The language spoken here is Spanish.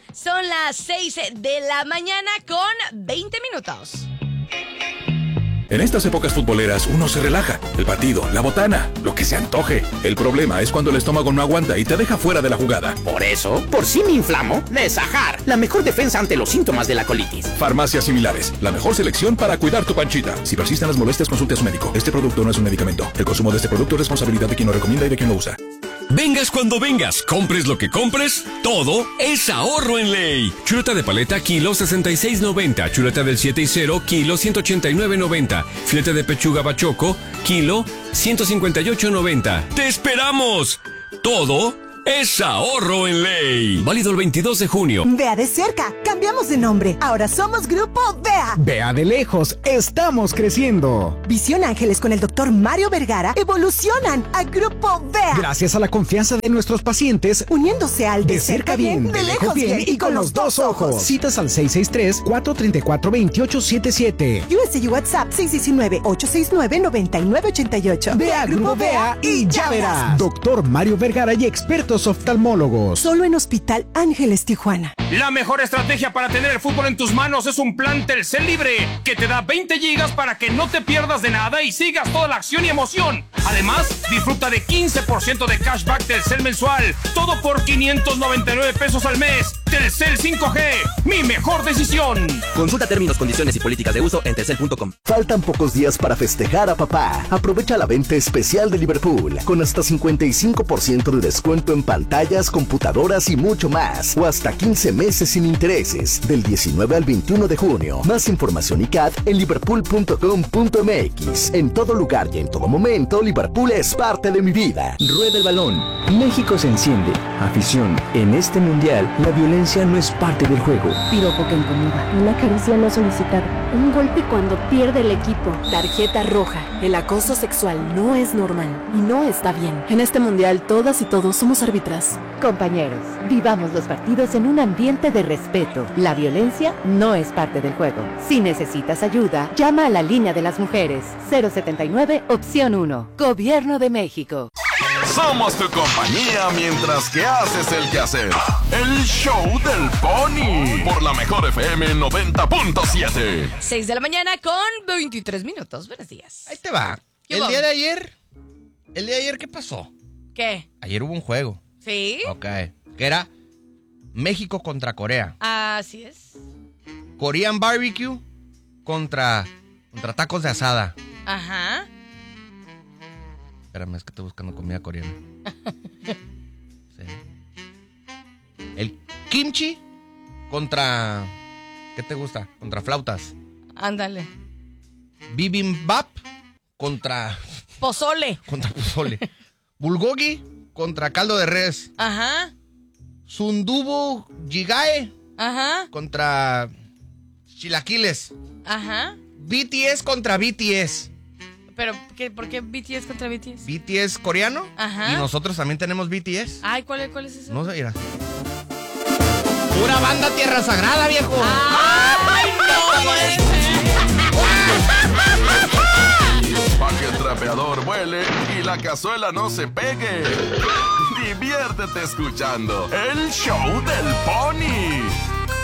Son las 6 de la mañana con 20 minutos. En estas épocas futboleras uno se relaja. El partido, la botana, lo que se antoje. El problema es cuando el estómago no aguanta y te deja fuera de la jugada. Por eso, por si me inflamo, Desajar, la mejor defensa ante los síntomas de la colitis. Farmacias similares, la mejor selección para cuidar tu panchita. Si persisten las molestias, consulte a su médico. Este producto no es un medicamento. El consumo de este producto es responsabilidad de quien lo recomienda y de quien lo usa. Vengas cuando vengas, compres lo que compres, todo es ahorro en Ley. Chuleta de paleta, kilo 66.90. Chuleta del 7 y 0, kilo 189.90. Filete de pechuga bachoco, kilo 158.90. ¡Te esperamos! Todo es ahorro en Ley. Válido el 22 de junio. Vea de cerca, cambiamos de nombre. Ahora somos Grupo Vea. Vea de lejos, estamos creciendo. Visión Ángeles con el doctor Mario Vergara evolucionan a Grupo Vea. Gracias a la confianza de nuestros pacientes, uniéndose al de cerca bien, de lejos bien y con los dos ojos. Citas al 663-434-2877. USA y WhatsApp 619-869-9988. Vea Grupo Vea y ya verás. Doctor Mario Vergara y expertos oftalmólogos. Solo en Hospital Ángeles, Tijuana. La mejor estrategia para tener el fútbol en tus manos es un plan Telcel Libre que te da 20 gigas para que no te pierdas de nada y sigas toda la acción y emoción. Además, disfruta de 15% de cashback Telcel mensual. Todo por 599 pesos al mes. Telcel 5G, mi mejor decisión. Consulta términos, condiciones y políticas de uso en telcel.com. Faltan pocos días para festejar a papá. Aprovecha la venta especial de Liverpool con hasta 55% de descuento en pantallas, computadoras y mucho más. O hasta 15 meses sin intereses. Del 19 al 21 de junio. Más información y CAT en liverpool.com.mx. En todo lugar y en todo momento, Liverpool es parte de mi vida. Rueda el balón. México se enciende. Afición. En este mundial, la violencia no es parte del juego. Piropo que incomoda. Una caricia no solicitada. Un golpe cuando pierde el equipo. Tarjeta roja. El acoso sexual no es normal y no está bien. En este mundial, todas y todos somos árbitras. Compañeros, vivamos los partidos en un ambiente de respeto. La violencia no es parte del juego. Si necesitas ayuda, llama a la línea de las mujeres. 079, opción 1. Gobierno de México. Somos tu compañía mientras que haces el quehacer. El show del Pony por la mejor FM 90.7. 6 de la mañana con 23 minutos. Buenos días. Ahí te va. El día de ayer, ¿qué pasó? ¿Qué? Ayer hubo un juego. ¿Sí? Ok. Que era México contra Corea. Así es. Korean Barbecue contra tacos de asada. Ajá. Espérame, es que estoy buscando comida coreana. Sí. El kimchi contra... ¿Qué te gusta? Contra flautas. Ándale. Bibimbap contra... Pozole. Contra pozole. Bulgogi contra caldo de res. Ajá. Sundubu Jigae. Ajá. Contra chilaquiles. Ajá. BTS contra BTS. ¿Pero por qué BTS contra BTS? BTS coreano. Ajá. Y nosotros también tenemos BTS. Ay, ¿cuál es eso? No sé, mira. Pura banda Tierra Sagrada, viejo. ¡Ay, no puede ser! Pa' que el trapeador vuele y la cazuela no se pegue. Diviértete escuchando el show del Pony.